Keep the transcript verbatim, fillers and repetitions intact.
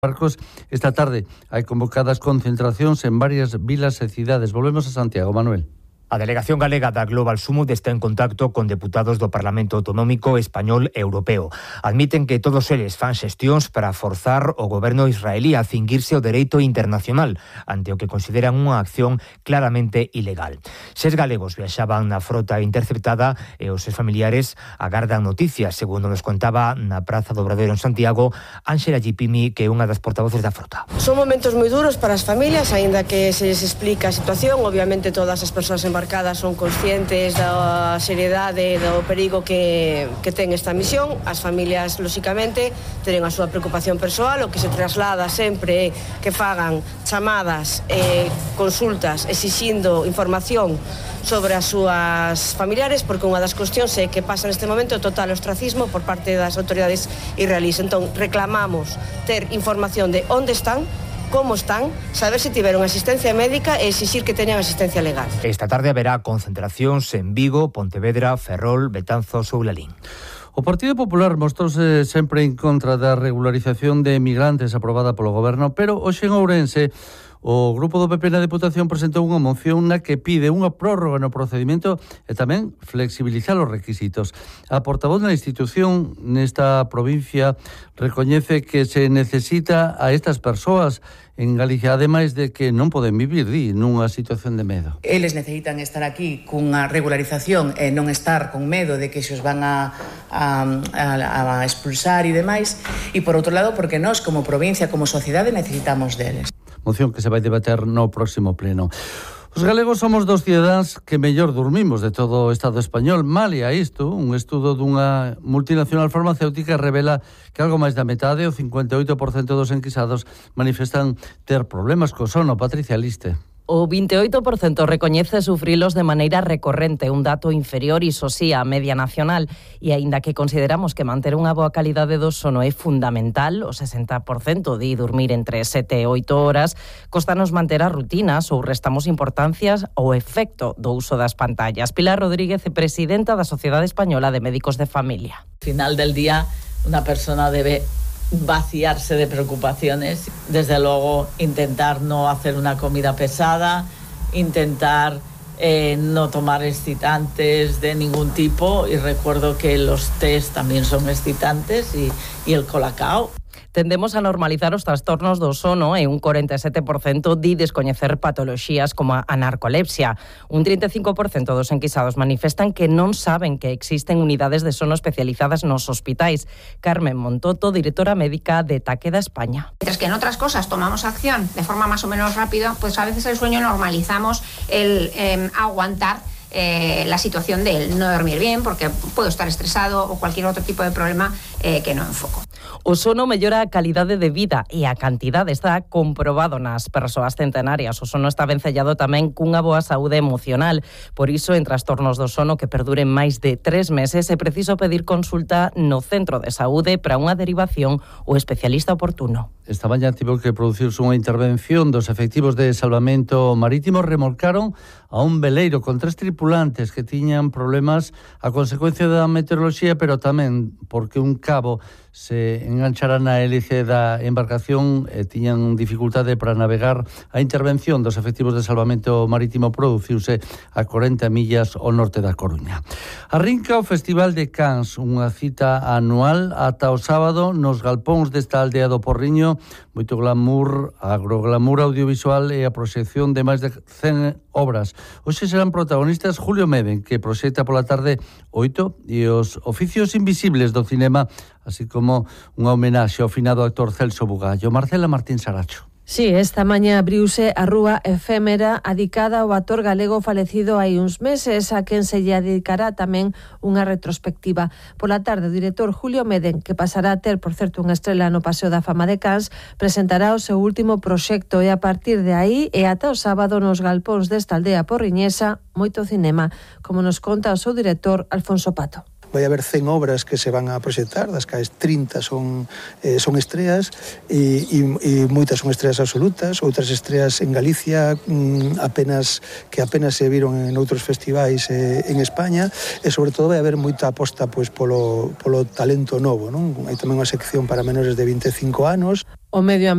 Barcos. Esta tarde hai convocadas concentracións en varias vilas e cidades. Volvemos a Santiago, Manuel. A delegación galega da Global Summit está en contacto con deputados do Parlamento Autonómico Español e Europeo. Admiten que todos eles fan xestións para forzar o goberno israelí a cinguirse o dereito internacional ante o que consideran unha acción claramente ilegal. Seis galegos viaxaban na frota interceptada e os seus familiares agardan noticias, segundo nos contaba na Praza do Obradoiro en Santiago Ángela Gipimi, que é unha das portavoces da frota. Son momentos moi duros para as familias, aínda que se les explica a situación. Obviamente todas as persoas embarcadas son conscientes da seriedade, do perigo que, que ten esta misión. As familias, lóxicamente, tenen a súa preocupación persoal. O que se traslada sempre é que fagan chamadas e consultas exixindo información sobre as súas familiares, porque unha das cuestións é que pasa neste momento o total ostracismo por parte das autoridades israelíes. Entón, reclamamos ter información de onde están, como están, saber se tiveron asistencia médica e exixir que teñan asistencia legal. Esta tarde haberá concentracións en Vigo, Pontevedra, Ferrol, Betanzos ou Lalín. O Partido Popular mostrouse sempre en contra da regularización de emigrantes aprobada polo Goberno, pero hoxe en Ourense o grupo do P P na Deputación presentou unha moción na que pide unha prórroga no procedimento e tamén flexibilizar os requisitos. A portavoz da institución nesta provincia recoñece que se necesita a estas persoas en Galicia, ademais de que non poden vivir di, nunha situación de medo. Eles necesitan estar aquí cunha regularización e non estar con medo de que se os van a, a, a, a expulsar e demais. E por outro lado, porque nós como provincia, como sociedade, necesitamos deles. Moción que se vai debater no próximo pleno. Os galegos somos dos cidadáns que mellor dormimos de todo o Estado español. Malia isto, un estudo dunha multinacional farmacéutica revela que algo máis da metade, o cincuenta e oito por cento dos enquisados, manifestan ter problemas co sono. Patricia Liste. O vinte e oito por cento recoñece sufrilos de maneira recorrente, un dato inferior, iso sí, á media nacional. E aínda que consideramos que manter unha boa calidade do sono é fundamental, o sesenta por cento di dormir entre sete e oito horas, costanos manter as rutinas ou restamos importancias ao efecto do uso das pantallas. Pilar Rodríguez, presidenta da Sociedade Española de Médicos de Familia. Al final del día, una persona debe vaciarse de preocupaciones, desde luego intentar no hacer una comida pesada, intentar eh, no tomar excitantes de ningún tipo, y recuerdo que los tés también son excitantes y, y el colacao. Tendemos a normalizar os trastornos do sono e un corenta e sete por cento di descoñecer patoloxías como a narcolepsia. Un trinta e cinco por cento dos enquisados manifestan que non saben que existen unidades de sono especializadas nos hospitais. Carmen Montoto, directora médica de Takeda España. Mientras que en otras cosas tomamos acción de forma más o menos rápida, pues a veces el sueño normalizamos el eh, aguantar Eh, la situación de el no dormir bien porque puedo estar estresado o cualquier otro tipo de problema eh, que no enfoco. O sono mellora a calidade de vida e a cantidade está comprobado nas persoas centenarias. O sono está vencellado tamén cunha boa saúde emocional. Por iso, en trastornos do sono que perduren máis de tres meses, é preciso pedir consulta no centro de saúde para unha derivación ou especialista oportuno. Esta mañá tivo que producirse unha intervención dos efectivos de salvamento marítimo. Remolcaron a un veleiro con tres tripulantes que tiñan problemas a consecuencia da meteoroloxía, pero tamén porque un cabo se enganchara na hélice da embarcación e tiñan dificultade para navegar. A intervención dos efectivos de salvamento marítimo produciuse a corenta millas ao norte da Coruña. Arrinca o Festival de Cans, unha cita anual ata o sábado nos galpóns desta aldea do Porriño. Moito glamour, agroglamour audiovisual e a proxección de máis de cen obras. Hoxe serán protagonistas Julio Meden, que proxecta pola tarde oito, e os oficios invisibles do cinema, así como unha homenaxe ao finado actor Celso Bugallo. Marcela Martín Saracho. Sí, esta mañá abriuse a rúa efémera adicada ao actor galego falecido hai uns meses, a quen se lle dedicará tamén unha retrospectiva. Pola tarde, o director Julio Meden, que pasará a ter, por certo, unha estrela no Paseo da Fama de Cans, presentará o seu último proxecto e a partir de aí e ata o sábado nos galpóns desta aldea porriñesa, moito cinema, como nos conta o seu director Alfonso Pato. vai haber cen obras que se van a proxectar, das cales trinta son, eh, son estreas e, e, e moitas son estreas absolutas, outras estreas en Galicia mm, apenas que apenas se viron en outros festivais eh, en España, e sobre todo vai haber moita aposta pois, polo, polo talento novo, non? Hai tamén unha sección para menores de vinte e cinco anos. O medio